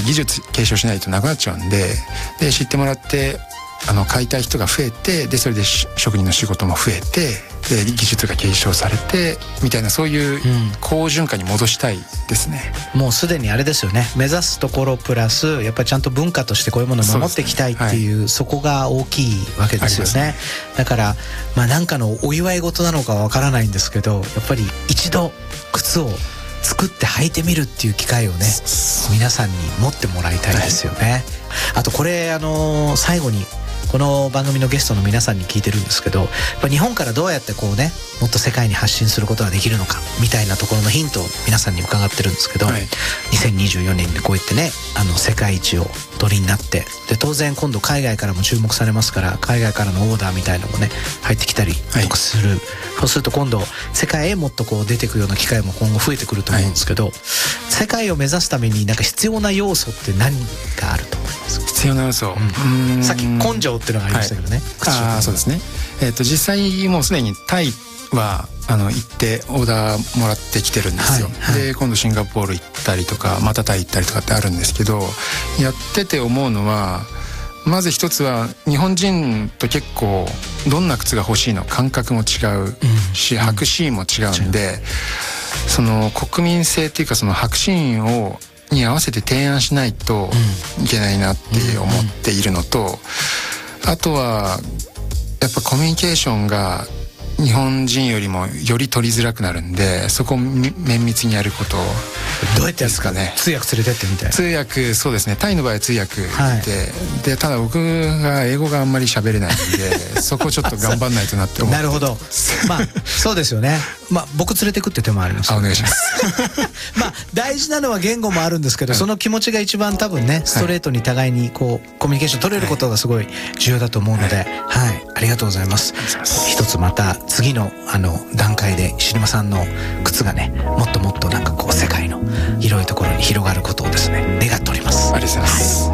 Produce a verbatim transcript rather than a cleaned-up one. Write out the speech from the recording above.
技術継承しないとなくなっちゃうんで、で知ってもらってあの買いたい人が増えて、でそれで職人の仕事も増えて、で技術が継承されてみたいな、そういう好循環に戻したいですね、 うん、もうすでにあれですよね、目指すところプラスやっぱりちゃんと文化としてこういうものを守っていきたいっていう、 そ, う、ねはい、そこが大きいわけですよね。だからまあなんかのお祝い事なのかわからないんですけど、やっぱり一度靴を作って履いてみるっていう機会をね皆さんに持ってもらいたいですよね、はい、あとこれあのー、最後にこの番組のゲストの皆さんに聞いてるんですけど、やっぱ日本からどうやってこうねもっと世界に発信することができるのかみたいなところのヒントを皆さんに伺ってるんですけど、はい、にせんにじゅうよねんにこうやってねあの世界一を鳥になって、で当然今度海外からも注目されますから、海外からのオーダーみたいのもね入ってきたりとかする、はい、そうすると今度世界へもっとこう出てくるような機会も今後増えてくると思うんですけど、はい、世界を目指すためになんか必要な要素って何があると思いますか？ 必要な要素、 うん、うんさっき根性っていうのがありましたけどね、 はい、あそうですね、えー、と実際もうすでにタイはあの行ってオーダーもらってきてるんですよ、はいはい、で今度シンガポール行ったりとかまたタイ行ったりとかってあるんですけど、やってて思うのはまず一つは日本人と結構どんな靴が欲しいの感覚も違うし、うん、履くシーンも違うんで、うん、その国民性っていうかその履くシーンをに合わせて提案しないといけないなって思っているのと、あとはやっぱコミュニケーションが日本人よりもより取りづらくなるんで、そこを綿密にやることどうやってやるんですかね。通訳連れてってみたいな。通訳そうですね、タイの場合は通訳で、はい、でただ僕が英語があんまり喋れないんでそこをちょっと頑張んないとなって思ってなるほどまあそうですよね、まあ僕連れてくって手もあります、ね、 あお願いしますまあ大事なのは言語もあるんですけど、はい、その気持ちが一番多分ねストレートに互いにこうコミュニケーション取れることがすごい重要だと思うので、はい、はい、ありがとうございます。一つまた次のあの段階で石沼さんの靴がねもっともっとなんかこう世界の広いところに広がることをですね願っております。 ありがとうございます。